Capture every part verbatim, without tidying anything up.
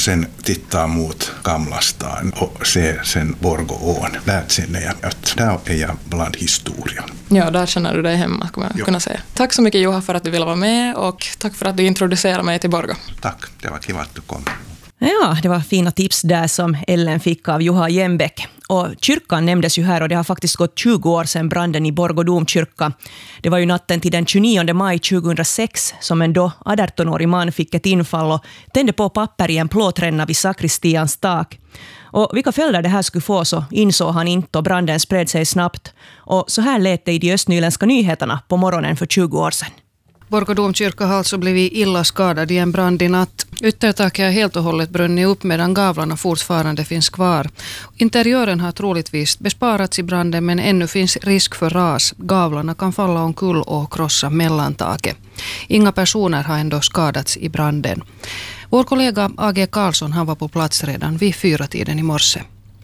sen tittar mot Gamla stan och ser sen Borgån. Där känner jag att där är jag bland historien. Ja, där känner du dig hemma, kan man kunna säga. Tack så mycket Juha för att du ville vara med och tack för att du introducerade mig till Borgå. Tack, det var kul att du kom. Ja, det var fina tips där som Ellen fick av Juha Jembäck. Och kyrkan nämndes ju här och det har faktiskt gått tjugo år sedan branden i Borgå domkyrka. Det var ju natten till den tjugonionde maj tjugohundrasex som en då artonårig man fick ett infall och tände på papper i en plåtränna vid sakristians tak. Och vilka följder det här skulle få så insåg han inte och branden spred sig snabbt. Och så här lät det i de östnyländska nyheterna på morgonen för tjugo år sedan. Borgå domkyrka har alltså blivit illa skadad i en brand i natt. Yttertaket har helt och hållet brunnit upp medan gavlarna fortfarande finns kvar. Interiören har troligtvis besparats i branden men ännu finns risk för ras. Gavlarna kan falla omkull och krossa mellantaket. Inga personer har ändå skadats i branden. Vår kollega A G Karlsson han var på plats redan vid fyra tiden i morse.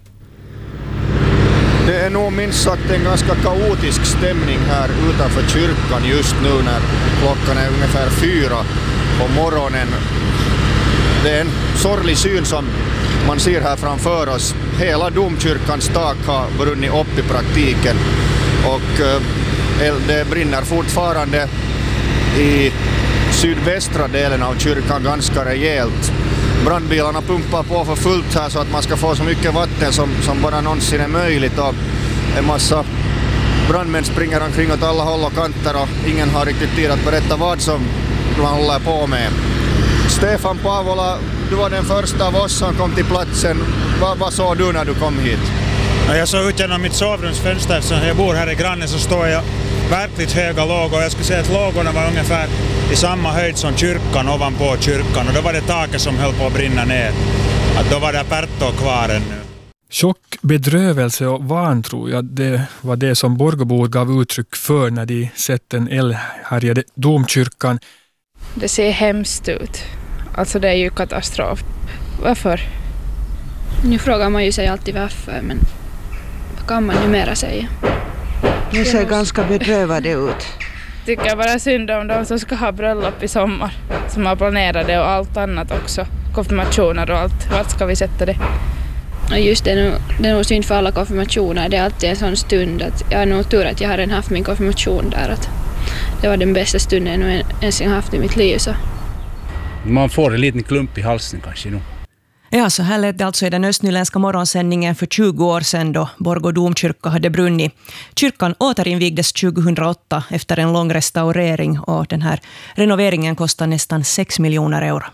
Det är nog minst sagt en ganska kaotisk stämning här utanför kyrkan just nu när klockan är ungefär fyra på morgonen. Det är en sorglig syn som man ser här framför oss. Hela domkyrkans tak har brunnit upp i praktiken och det brinner fortfarande i sydvästra delen av kyrkan ganska rejält. Brandbilarna pumpar på för fullt här så att man ska få så mycket vatten som, som bara någonsin är möjligt och en massa brandmän springer omkring åt alla håll och kanter och ingen har riktigt tid att berätta vad som man håller på med. Stefan Pavola, du var den första av oss som kom till platsen. Vad, vad såg du när du kom hit? Jag såg ut genom mitt sovrumsfönster eftersom jag bor här i grannen så står jag verkligt höga lågor. Jag skulle säga att lågorna var ungefär i samma höjd som kyrkan ovanpå kyrkan och då var det taket som höll på att brinna ner. Att då var det Pertto kvar ännu. Chock, bedrövelse och vantro, ja, det var det som Borgåbor gav uttryck för när de sett den eldhärjade domkyrkan. Det ser hemskt ut. Alltså det är ju katastrof. Varför? Nu frågar man ju sig alltid varför, men vad kan man ju mera säga? Det ser ganska bedrövade ut. Tycker jag bara synd om de som ska ha bröllop i sommar. Som har planerat det och allt annat också. Konfirmationer och allt. Vart ska vi sätta det? Och just det, nu, det är nog synd för alla konfirmationer. Det är alltid en sån stund att jag har nog tur att jag har haft min konfirmation där. Att det var den bästa stunden jag ens haft i mitt liv. Så. Man får en liten klump i halsen kanske nu. Ja, så här lät det alltså i den östnyländska morgonsändningen för tjugo år sedan då Borgå domkyrka hade brunnit. Kyrkan återinvigdes tjugohundraåtta efter en lång restaurering och den här renoveringen kostar nästan sex miljoner euro.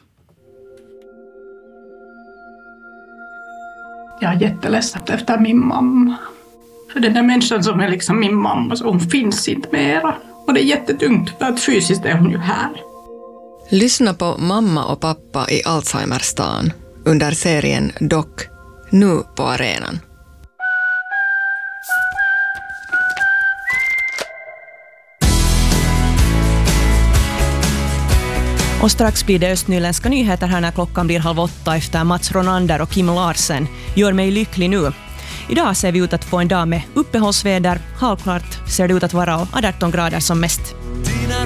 Jag är jätteledsen efter min mamma. För den där människan som är liksom min mamma, så hon finns inte mera. Och det är jättetungt för att fysiskt är hon ju här. Lyssna på mamma och pappa i Alzheimerstan under serien Doc, nu på arenan. Och strax blir det östnyländska nyheter här när klockan blir halv åtta efter Mats Ronander och Kim Larsen. Gör mig lycklig nu. Idag ser vi ut att få en dag med uppehållsväder. Halvklart ser det ut att vara arton grader som mest.